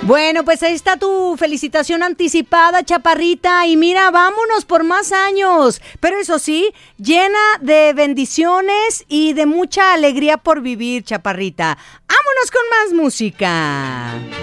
Bueno, pues ahí está tu felicitación anticipada, Chaparrita. Y mira, vámonos por más años. Pero eso sí, llena de bendiciones y de mucha alegría por vivir, Chaparrita. Vámonos con más música.